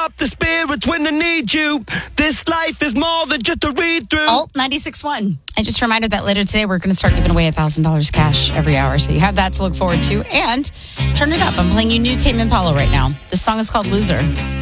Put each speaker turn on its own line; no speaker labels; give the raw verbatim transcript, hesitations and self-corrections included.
up the spirits when I need you. This life is more than just a read through.
Alt ninety-six point one. And just a reminder that later today, we're going to start giving away one thousand dollars cash every hour. So you have that to look forward to. And turn it up. I'm playing you new Tame Impala right now. This song is called Loser.